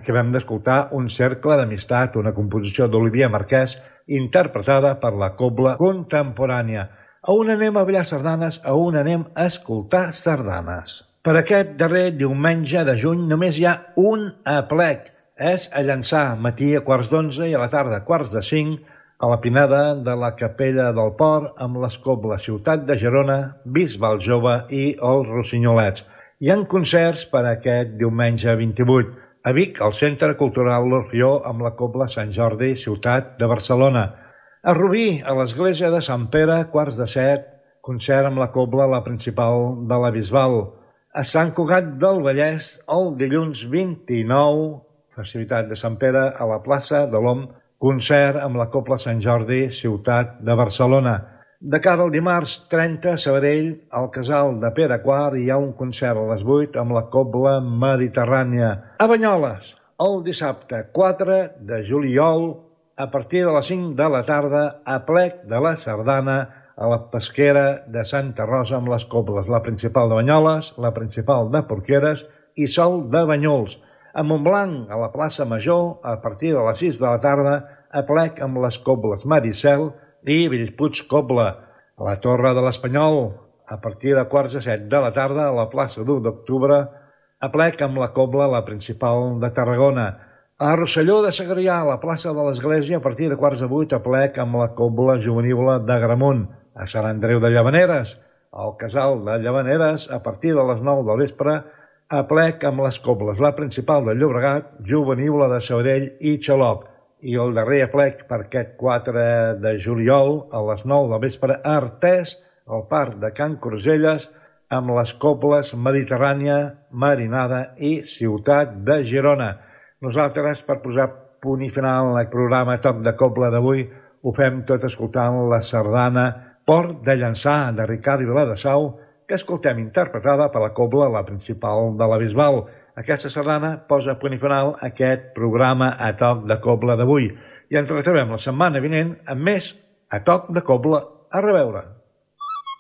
Acabem d'escoltar Un cercle d'amistat, una composició d'Olivier Marquès, interpretada per la Cobla Contemporània. A on anem a ballar sardanes, a on anem a escoltar sardanes. Per aquest darrer diumenge de juny només hi ha un aplec. És a Llançà, matí a 11:15 i a la tarda a 4:45, a la Pineda de la Capella del Port, amb les Cobles Ciutat de Girona, Bisbal Jove i els Rossinyolets. Hi ha concerts per aquest diumenge 28. A Vic, al Centre Cultural L'Orfió, amb la Cobla Sant Jordi, Ciutat de Barcelona. A Rubí, a l'Església de Sant Pere, 6:45, concert amb la Cobla, la principal de la Bisbal. A Sant Cugat del Vallès, el dilluns 29, festivitat de Sant Pere, a la plaça de l'Om, concert amb la Cobla Sant Jordi, Ciutat de Barcelona. De cara al dimarts 30, a Sabadell, al Casal de Pere IV, hi ha un concert a les 8 amb la Cobla Mediterrània. A Banyoles, el dissabte 4 de juliol, a partir de les 5 de la tarda, a plec de la sardana, a la pesquera de Santa Rosa amb les Cobles, la principal de Banyoles, la principal de Porqueres i Sol de Banyols. A Montblanc, a la plaça Major, a partir de les 6 de la tarda, a plec amb les Cobles Maricel i Bellpuig Cobla. A la Torre de l'Espanyol, a partir de 6:45 de la tarda, a la plaça d'1 d'octubre, a plec amb la Cobla, la principal de Tarragona. A Rosselló de Segrià, a la plaça de l'Església, a partir de 7:45, a plec amb la Cobla Juvenil de Gramunt. A Sant Andreu de Llavaneres, al Casal de Llavaneres, a partir de les 9 del vespre, a plec amb les Cobles, la principal de Llobregat, Juvenil de Sabadell i Xaloc. I el darrer aplec per aquest 4 de juliol, a les 9 del vespre, a Artés, al Parc de Can Cruselles, amb les Cobles Mediterrània, Marinada i Ciutat de Girona. Nosaltres, per posar punt i final al programa Toc de Cobla d'avui, ho fem tot escoltant la sardana Port de Llançà, de Ricard i Viladesau, que escoltem interpretada per la Cobla, la principal de la Bisbal. Aquesta sardana posa punt i final a aquest programa a Toc de Cobla d'avui. I ens retrobem la setmana vinent amb més a Toc de Cobla. A reveure!